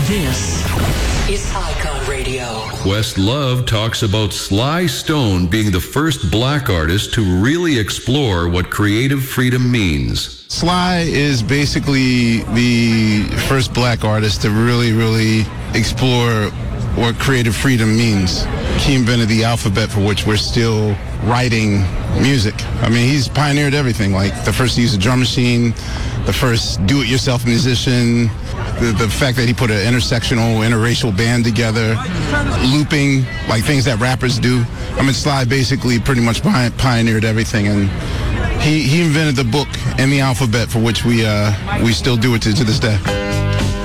This is Icon Radio. Questlove talks about Sly Stone being the first black artist to really explore what creative freedom means. Sly is basically the first black artist to really explore what creative freedom means. He invented the alphabet for which we're still writing music. I mean, he's pioneered everything, like the first to use a drum machine, the first do-it-yourself musician, the fact that he put an intersectional, interracial band together, looping, like things that rappers do. I mean, Sly basically pretty much pioneered everything, and he invented the book and the alphabet for which we still do it to this day.